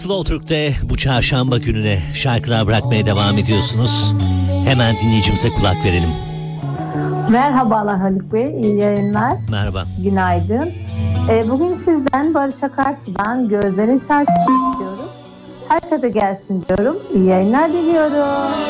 Slow Türk'te bu çarşamba gününe şarkılar bırakmaya devam ediyorsunuz. Hemen dinleyicimize kulak verelim. Merhabalar Haluk Bey, iyi yayınlar. Merhaba. Günaydın. Bugün sizden Barış Akarsu'dan Gözlerin şarkısını istiyorum. Herkese gelsin diyorum. İyi yayınlar diliyorum.